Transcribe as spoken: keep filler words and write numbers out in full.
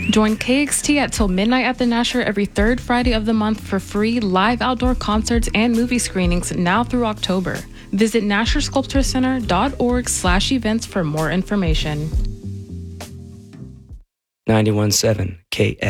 Join K X T at Till Midnight at the Nasher every third Friday of the month for free live outdoor concerts and movie screenings now through October. Visit nasher sculpture center dot org slash events for more information. ninety-one point seven K